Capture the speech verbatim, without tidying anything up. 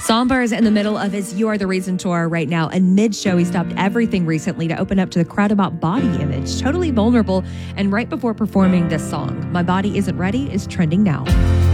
Somber is in the middle of his You Are the Reason tour right now, and mid-show he stopped everything recently to open up to the crowd about body image, totally vulnerable, and right before performing this song, My Body Isn't Ready is trending now.